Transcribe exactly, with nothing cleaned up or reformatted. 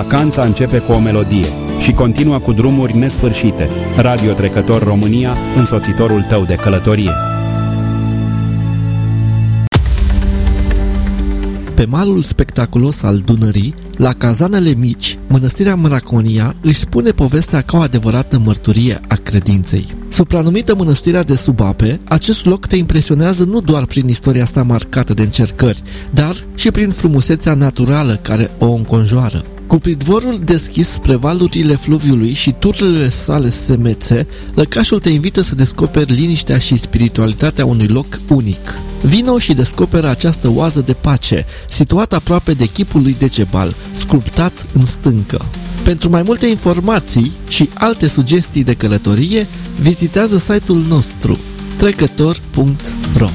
Vacanța începe cu o melodie și continuă cu drumuri nesfârșite. Radio Trecător România, însoțitorul tău de călătorie. Pe malul spectaculos al Dunării, la Cazanele Mici, Mănăstirea Mânaconia își spune povestea ca o adevărată mărturie a credinței. Supranumită Mănăstirea de sub ape, acest loc te impresionează nu doar prin istoria sa marcată de încercări, dar și prin frumusețea naturală care o înconjoară. Cu pridvorul deschis spre valurile fluviului și turlele sale semețe, lăcașul te invită să descoperi liniștea și spiritualitatea unui loc unic. Vino și descoperă această oază de pace, situată aproape de chipul lui Decebal, sculptat în stâncă. Pentru mai multe informații și alte sugestii de călătorie, vizitează site-ul nostru trecător punct